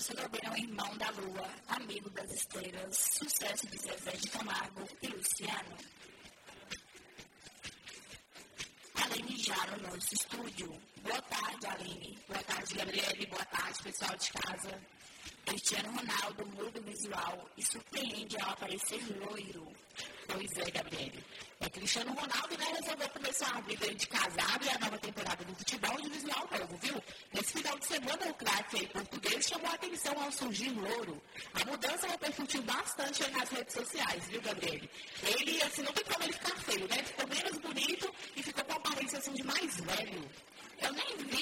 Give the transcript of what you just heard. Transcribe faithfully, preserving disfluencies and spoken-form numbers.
Anderson Gabriel, irmão da Lua, amigo das estrelas, sucesso de Zezé de Camargo e Luciano. Aline já no nosso estúdio. Boa tarde, Aline. Boa tarde, Gabriele. Boa tarde, pessoal de casa. Cristiano Ronaldo muda o visual e surpreende ao aparecer loiro. Pois é, Gabriele. É, Cristiano Ronaldo, né, resolveu começar a vida de casado e a nova temporada do futebol de visual novo, viu? Nesse final de semana, o craque aí português chamou a atenção ao surgir louro. A mudança repercutiu bastante aí nas redes sociais, viu, Gabriele? Ele, assim, não tem como ele ficar feio, né? Ficou menos bonito e ficou com uma aparência, assim, de mais velho. Eu nem vi